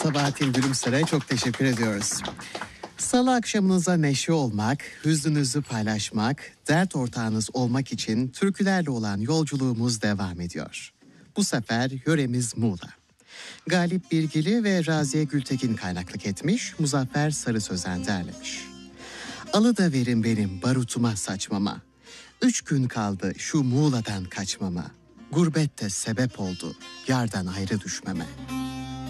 Sabahattin Gülümser'e çok teşekkür ediyoruz. Salı akşamınıza neşe olmak, hüznünüzü paylaşmak, dert ortağınız olmak için türkülerle olan yolculuğumuz devam ediyor. Bu sefer yöremiz Muğla. Galip Birgili ve Raziye Gültekin kaynaklık etmiş, Muzaffer Sarı Sözen derlemiş. Alı da verin benim barutuma saçmama. 3 gün kaldı şu Muğla'dan kaçmama. Gurbette sebep oldu yardan ayrı düşmeme.